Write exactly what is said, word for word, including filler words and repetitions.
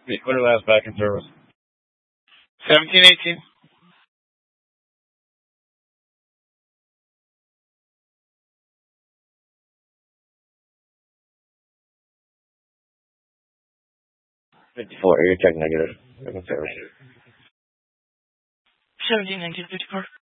When it last back in service? seventeen eighteen. fifty-four, you're check negative. Back in service. seventeen nineteen fifty-four.